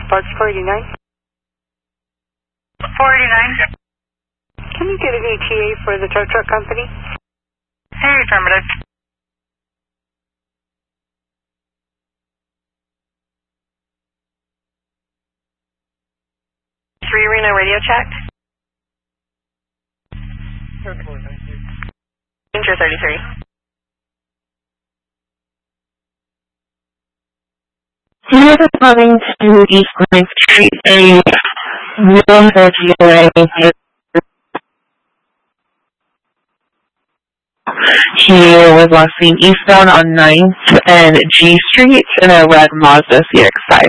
Box 489. 489. Can you get an ETA for the tow truck company? Hey, affirmative. Three Reno radio check. Ranger 33. He was coming to East 9th Street, a real GOA. He was last seen eastbound on 9th and G Street in a red Mazda CX-5.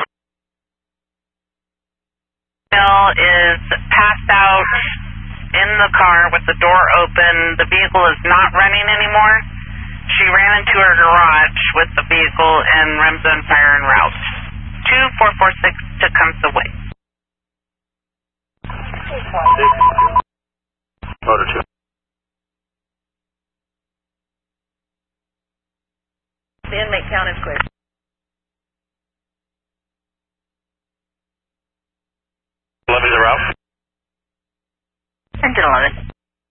Bill is passed out in the car with the door open. The vehicle is not running anymore. She ran into her garage with the vehicle and REM's on fire en route. 2446 Tecumseh Way. Motor 2. The inmate count is clear. Levy the route. Engine 11.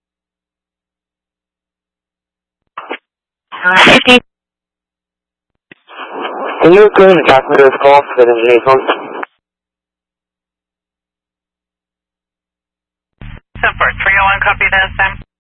Can you go and talk to this call for the engineer phone? 74301, copy this, Sam.